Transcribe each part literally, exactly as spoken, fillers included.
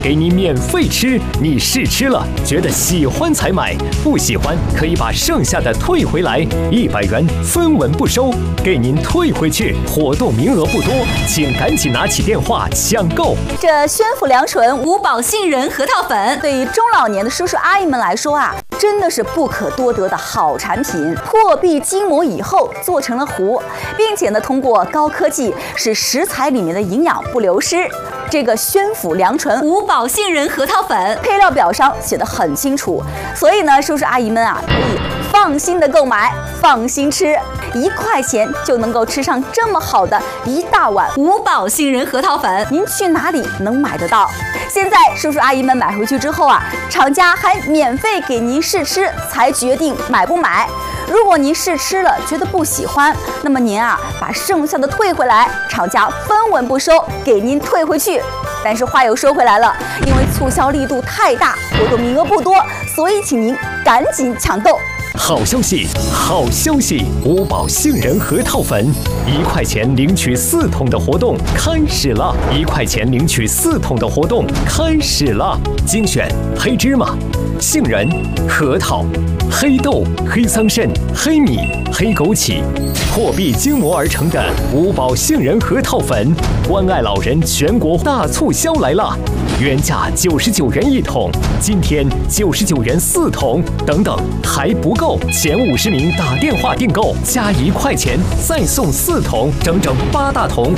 给你免费吃，你试吃了觉得喜欢才买，不喜欢可以把剩下的退回来，一百元分文不收，给您退回去。活动名额不多，请赶紧拿起电话抢购。 这宣府良醇五宝杏仁核桃粉，对于中老年的叔叔阿姨们来说啊，真的是不可多得的好产品。破壁筋膜以后做成了糊，并且呢，通过高科技使食材里面的营养不流失。这个宣府良醇五宝杏仁核桃粉配料表上写得很清楚，所以呢，叔叔阿姨们啊，可以放心的购买，放心吃，一块钱就能够吃上这么好的一大碗五宝杏仁核桃粉，您去哪里能买得到？现在叔叔阿姨们买回去之后啊，厂家还免费给您试吃，才决定买不买。如果您试吃了觉得不喜欢，那么您啊把剩下的退回来，厂家分文不收，给您退回去。但是话又说回来了，因为促销力度太大，活动名额不多，所以请您赶紧抢购。 好消息，好消息！五宝杏仁核桃粉，一块钱领取四桶的活动开始了！一块钱领取四桶的活动开始了！精选黑芝麻、杏仁、核桃、黑豆、黑桑葚、黑米、黑枸杞，破壁筋膜而成的五宝杏仁核桃粉，关爱老人全国大促销来了！原价九十九元一桶，今天九十九元四桶，等等还不够，前五十名打电话订购加一块钱，再送四桶，整整八大桶。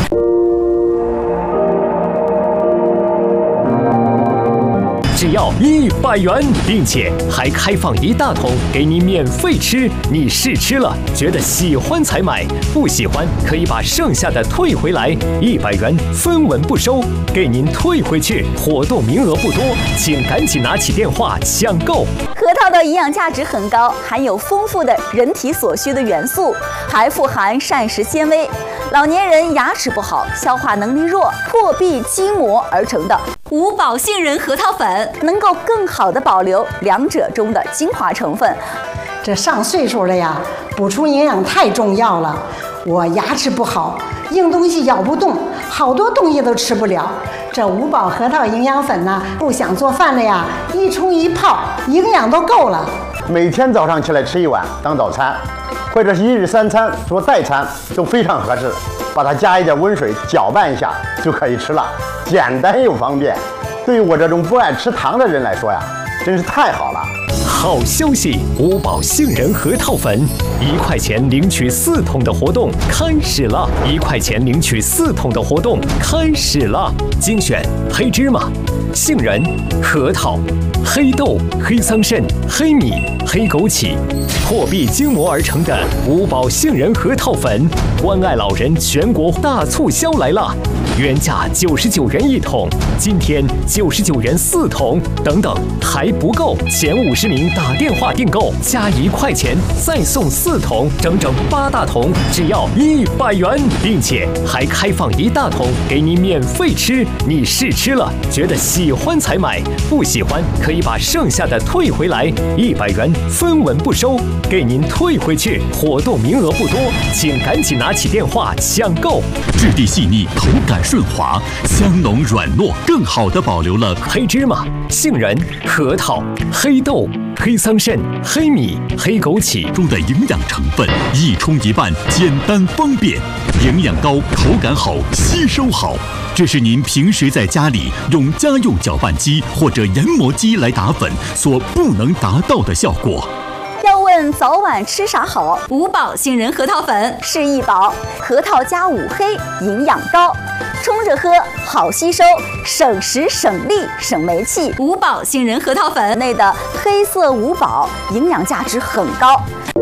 只要一百元，并且还开放一大桶给你免费吃，你试吃了觉得喜欢才买，不喜欢可以把剩下的退回来，一百元分文不收，给您退回去。活动名额不多，请赶紧拿起电话抢购。 核桃的营养价值很高，含有丰富的人体所需的元素，还富含膳食纤维。老年人牙齿不好、消化能力弱、破壁筋膜而成的五宝杏仁核桃粉，能够更好的保留两者中的精华成分。 这上岁数了呀，补充营养太重要了。我牙齿不好，硬东西咬不动，好多东西都吃不了。这五宝核桃营养粉呢，不想做饭了呀，一冲一泡，营养都够了。 每天早上起来吃一碗当早餐，或者是一日三餐做代餐都非常合适，把它加一点温水搅拌一下就可以吃了，简单又方便。对于我这种不爱吃糖的人来说呀，真是太好了。 好消息，五宝杏仁核桃粉，一块钱领取四桶的活动开始了！一块钱领取四桶的活动开始了！精选黑芝麻、杏仁、核桃、黑豆、黑桑葚、黑米、黑枸杞，破壁筋膜而成的五宝杏仁核桃粉，关爱老人全国大促销来了！原价九十九元一桶，今天九十九元四桶，等等还不够，前五十名打电话订购加一块钱，再送四桶，整整八大桶，只要一百元，并且还开放一大桶给你免费吃，你试吃了觉得喜欢才买，不喜欢可以把剩下的退回来，一百元分文不收，给您退回去。活动名额不多，请赶紧拿起电话抢购。 质地细腻，口感顺滑，香浓软糯，更好地保留了黑芝麻、杏仁、核桃、黑豆、黑桑葚、黑米、黑枸杞中的营养成分，一冲一拌，简单方便，营养高，口感好，吸收好。这是您平时在家里用家用搅拌机或者研磨机来打粉所不能达到的效果。 要问早晚吃啥好，五宝杏仁核桃粉是一宝，核桃加五黑，营养高，冲着喝好吸收，省时省力省煤气。五宝杏仁核桃粉内的黑色五宝营养价值很高。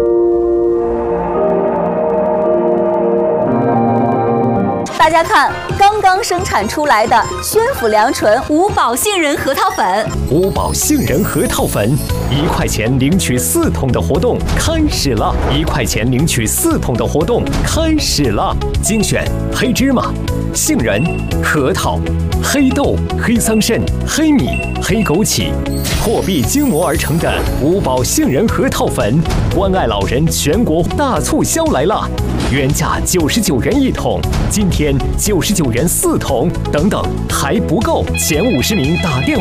大家看，刚刚生产出来的宣府良醇五宝杏仁核桃粉， 五宝杏仁核桃粉，一块钱领取四桶的活动开始了！一块钱领取四桶的活动开始了！精选黑芝麻、 杏仁、核桃、黑豆、黑桑葚、黑米、黑枸杞，破壁精磨而成的五宝杏仁核桃粉，关爱老人全国大促销来了！原价九十九元一桶，今天九十九元四桶，等等还不够，前五十名打电话。